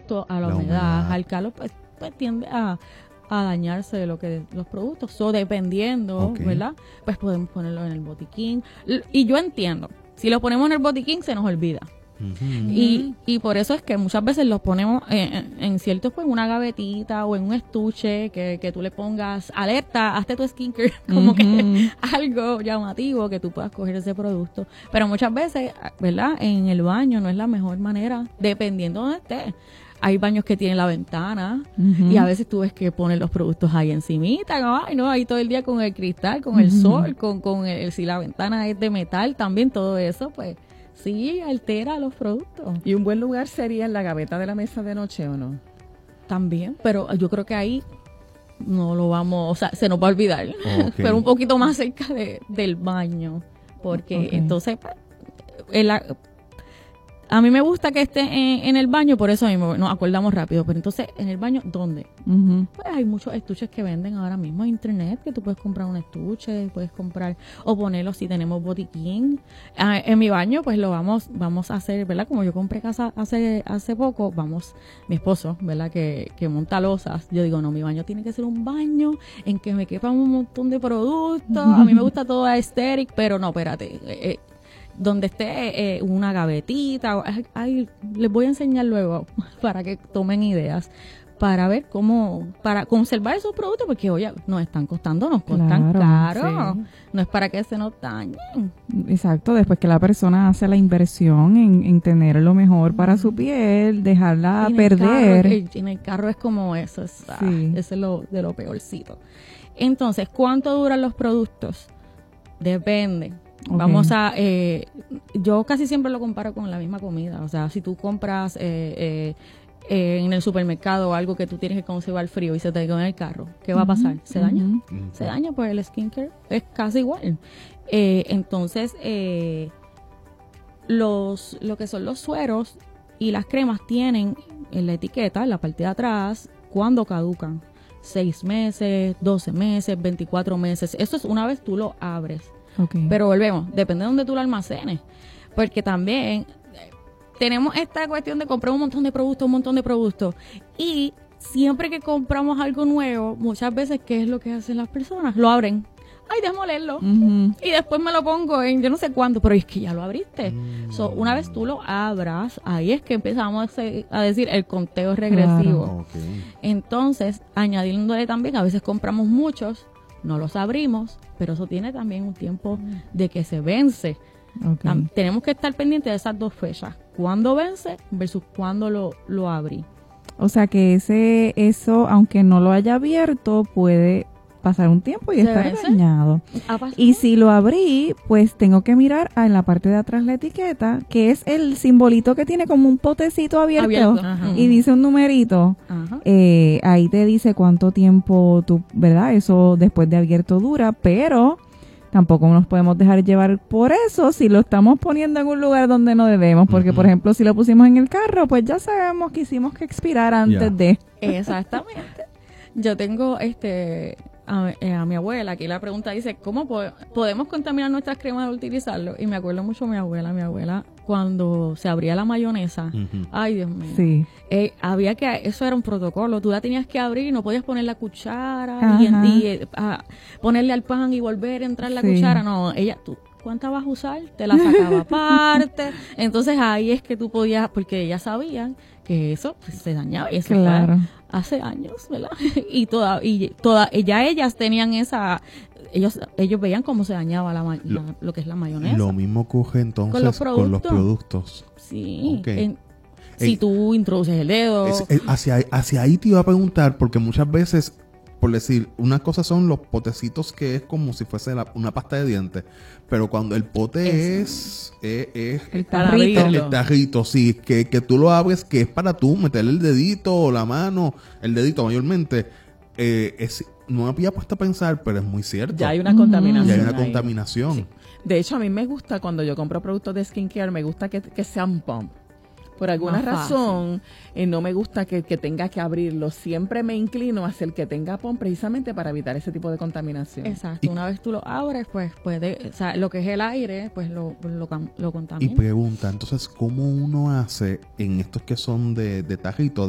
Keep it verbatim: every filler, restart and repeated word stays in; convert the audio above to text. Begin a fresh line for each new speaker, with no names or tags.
expuesto a la, la humedad, humedad, al calor, pues, pues tiende a, a dañarse de lo que los productos. So, dependiendo, okay. ¿verdad? Pues podemos ponerlo en el botiquín. Y yo entiendo, si lo ponemos en el botiquín se nos olvida. Uh-huh. Y, y por eso es que muchas veces los ponemos en, en, en ciertos, pues, una gavetita o en un estuche que, que tú le pongas alerta, hazte tu skincare, como uh-huh. que algo llamativo que tú puedas coger ese producto. Pero muchas veces, ¿verdad? En el baño no es la mejor manera, dependiendo de donde estés. Hay baños que tienen la ventana uh-huh. y a veces tú ves que ponen los productos ahí encimita, ¿no? Ay, no, ahí todo el día con el cristal, con uh-huh. el sol, con, con el, si la ventana es de metal, también todo eso, pues, sí, altera los productos.
¿Y un buen lugar sería en la gaveta de la mesa de noche o no?
También, pero yo creo que ahí no lo vamos, o sea, se nos va a olvidar. Okay. Pero un poquito más cerca de, del baño, porque okay. entonces, en la, a mí me gusta que esté en, en el baño, por eso mismo nos acordamos rápido, pero entonces, ¿en el baño dónde? Uh-huh. Pues hay muchos estuches que venden ahora mismo en internet, que tú puedes comprar un estuche, puedes comprar, o ponerlo si tenemos botiquín. Ah, en mi baño, pues lo vamos vamos a hacer, ¿verdad? Como yo compré casa hace hace poco, vamos, mi esposo, ¿verdad? Que, que monta losas, yo digo, no, mi baño tiene que ser un baño en que me quepan un montón de productos, a mí me gusta todo aesthetic, pero no, espérate, eh, donde esté eh, una gavetita, ay, les voy a enseñar luego para que tomen ideas, para ver cómo, para conservar esos productos, porque oye, nos están costando, nos costan claro, caro, sí. No es para que se nos dañen.
Exacto, después que la persona hace la inversión en, en tener lo mejor para su piel, dejarla
en
perder.
El carro, en el carro es como eso, es, sí. ah, eso es lo de lo peorcito. Entonces, ¿cuánto duran los productos? Depende. Okay. Vamos a, eh, yo casi siempre lo comparo con la misma comida, o sea, si tú compras eh, eh, eh, en el supermercado algo que tú tienes que conservar frío y se te quedó en el carro, ¿qué va a pasar? ¿Se uh-huh. daña? Uh-huh. Se daña, pues el skincare es casi igual. Eh, entonces, eh, los, lo que son los sueros y las cremas tienen en la etiqueta, en la parte de atrás, cuando caducan, seis meses, doce meses, veinticuatro meses, eso es una vez tú lo abres. Okay. Pero volvemos, depende de donde tú lo almacenes, porque también eh, tenemos esta cuestión de comprar un montón de productos, un montón de productos, y siempre que compramos algo nuevo, muchas veces, ¿qué es lo que hacen las personas? Lo abren, ay, déjame leerlo, uh-huh. y después me lo pongo en yo no sé cuánto, pero es que ya lo abriste. Mm. So, una vez tú lo abras, ahí es que empezamos a decir el conteo regresivo. Claro. Okay. Entonces, añadiéndole también, a veces compramos muchos, no los abrimos, pero eso tiene también un tiempo de que se vence. Okay. Tam- tenemos que estar pendientes de esas dos fechas. ¿Cuándo vence versus cuándo lo, lo abrí?
O sea que ese eso, aunque no lo haya abierto, puede pasar un tiempo y estar vence? dañado. Y si lo abrí, pues tengo que mirar en la parte de atrás la etiqueta, que es el simbolito que tiene como un potecito abierto, abierto. Y dice un numerito. Eh, ahí te dice cuánto tiempo tú, ¿verdad? Eso después de abierto dura, pero tampoco nos podemos dejar llevar por eso si lo estamos poniendo en un lugar donde no debemos, porque uh-huh. por ejemplo, si lo pusimos en el carro, pues ya sabemos que hicimos que expirar antes yeah. de.
Exactamente. Yo tengo este a, eh, a mi abuela, aquí la pregunta dice, ¿cómo po- podemos contaminar nuestras cremas al utilizarlo? Y me acuerdo mucho de mi abuela, mi abuela cuando se abría la mayonesa, uh-huh. ay Dios mío,
sí.
eh, había que, eso era un protocolo, tú la tenías que abrir y no podías poner la cuchara y, y eh, a, ponerle al pan y volver a entrar la sí. cuchara, no, ella, tú, ¿cuánta vas a usar? Te la sacaba aparte, entonces ahí es que tú podías, porque ellas sabían que eso pues, se dañaba y eso
claro.
fue hace años, ¿verdad? y toda, y toda, ya ellas tenían esa, ellos ellos veían cómo se dañaba la, la, lo, lo que es la mayonesa.
Lo mismo ocurre entonces con los productos. Con los productos.
Sí.
Okay.
En, si eh, tú introduces el dedo.
Es, es, hacia, hacia ahí te iba a preguntar, porque muchas veces, por decir, una cosa son los potecitos que es como si fuese la, una pasta de dientes, pero cuando el pote es, es, es
el tarrito,
el, el tarrito, sí, que, que tú lo abres, que es para tú meterle el dedito o la mano, el dedito mayormente, eh, es, no me había puesto a pensar, pero es muy cierto.
Ya hay una contaminación.
Ya hay una
ahí.
contaminación.
Sí. De hecho, a mí me gusta, cuando yo compro productos de skincare, me gusta que, que sean pump. Por alguna Más razón, eh, no me gusta que, que tenga que abrirlo. Siempre me inclino hacia el que tenga pump, precisamente para evitar ese tipo de contaminación.
Exacto. Y, una vez tú lo abres, pues puede, o sea, lo que es el aire, pues lo, lo, lo contamina.
Y pregunta, entonces, ¿cómo uno hace en estos que son de, de tarrito?